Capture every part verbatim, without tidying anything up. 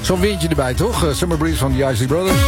Zo'n windje erbij, toch? Uh, Summer Breeze van de Isley Brothers.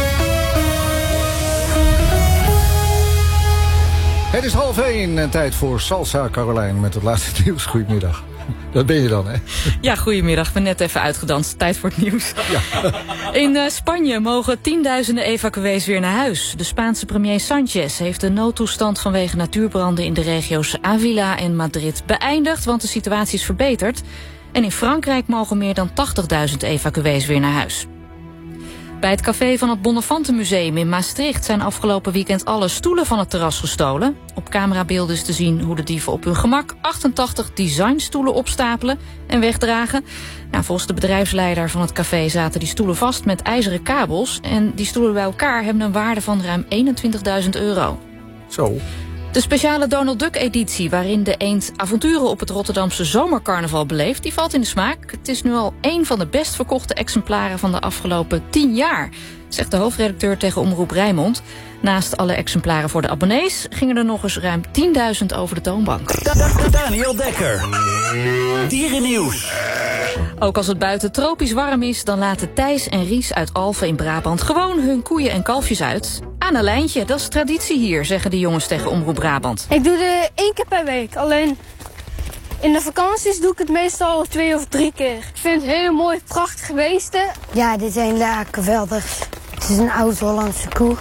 Het is half één en tijd voor Salsa Caroline met het laatste nieuws. Goedemiddag. Dat ben je dan, hè? Ja, goedemiddag. Ik ben net even uitgedanst. Tijd voor het nieuws. Ja. In uh, Spanje mogen tienduizenden evacuees weer naar huis. De Spaanse premier Sanchez heeft de noodtoestand vanwege natuurbranden in de regio's Ávila en Madrid beëindigd, want de situatie is verbeterd. En in Frankrijk mogen meer dan tachtigduizend evacuees weer naar huis. Bij het café van het Bonnefantenmuseum in Maastricht zijn afgelopen weekend alle stoelen van het terras gestolen. Op camerabeelden is te zien hoe de dieven op hun gemak achtentachtig designstoelen opstapelen en wegdragen. Nou, volgens de bedrijfsleider van het café zaten die stoelen vast met ijzeren kabels. En die stoelen bij elkaar hebben een waarde van ruim eenentwintigduizend euro. Zo. De speciale Donald Duck-editie, waarin de eend avonturen op het Rotterdamse zomercarnaval beleeft, die valt in de smaak. Het is nu al één van de best verkochte exemplaren van de afgelopen tien jaar, zegt de hoofdredacteur tegen Omroep Rijnmond. Naast alle exemplaren voor de abonnees gingen er nog eens ruim tienduizend over de toonbank. Daniel Dekker. Dierennieuws. Ook als het buiten tropisch warm is, dan laten Thijs en Ries uit Alphen in Brabant gewoon hun koeien en kalfjes uit. Aan een lijntje, dat is traditie hier, zeggen de jongens tegen Omroep Brabant. Ik doe het één keer per week, alleen in de vakanties doe ik het meestal twee of drie keer. Ik vind het hele mooi, prachtige beesten. Ja, dit zijn daar geweldig. Het is een oud-Hollandse koe.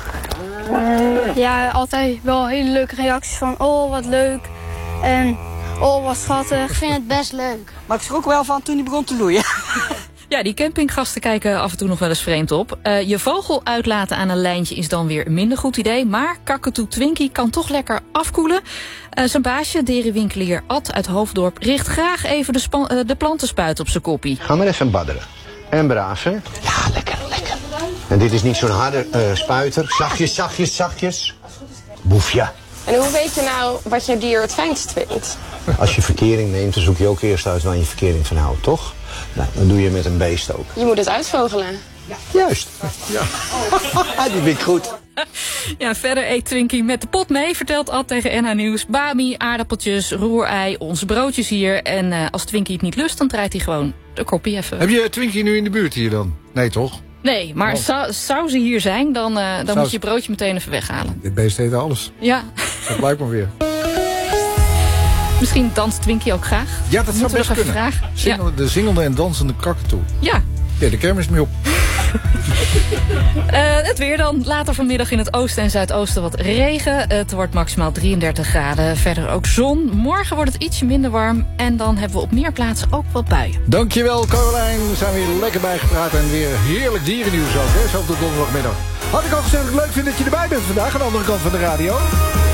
Ja, altijd wel hele leuke reacties van oh wat leuk en oh wat schattig. Ik vind het best leuk. Maar ik schrok wel van toen hij begon te loeien. Ja, die campinggasten kijken af en toe nog wel eens vreemd op. Uh, je vogel uitlaten aan een lijntje is dan weer een minder goed idee. Maar kakatoe Twinkie kan toch lekker afkoelen. Uh, zijn baasje, dierenwinkelier Ad uit Hoofddorp, richt graag even de, span- uh, de plantenspuit op zijn koppie. Ga maar even badderen. En braaf, hè? Ja, lekker, lekker. En dit is niet zo'n harde uh, spuiter. Zachtjes, zachtjes, zachtjes. Boefja. En hoe weet je nou wat je dier het fijnst vindt? Als je verkering neemt, dan zoek je ook eerst uit waar je verkering van houdt, toch? Nou, dat doe je met een beest ook. Je moet het uitvogelen. Ja. Juist. Ja. Die vind ik goed. Ja, verder eet Twinkie met de pot mee, vertelt Ad tegen N H Nieuws. Bami, aardappeltjes, roerei, onze broodjes hier. En uh, als Twinkie het niet lust, dan draait hij gewoon de koppie even. Heb je Twinkie nu in de buurt hier dan? Nee, toch? Nee, maar oh. zou, zou ze hier zijn, dan, uh, dan moet je je broodje meteen even weghalen. Dit beest eet alles. Ja. Dat blijkt maar weer. Misschien danst Twinkie ook graag. Ja, dat zou best kunnen. Zingel, ja. De zingende en dansende kakatoe. Ja. Ja, de kermis mee op. uh, het weer dan. Later vanmiddag in het oosten en zuidoosten wat regen. Uh, het wordt maximaal drieëndertig graden. Verder ook zon. Morgen wordt het ietsje minder warm. En dan hebben we op meer plaatsen ook wat buien. Dankjewel, Caroline. We zijn weer lekker bijgepraat. En weer heerlijk dierennieuws ook, hè? Zo op de donderdagmiddag. Had ik al gezegd dat ik leuk vind dat je erbij bent vandaag. Aan de andere kant van de radio.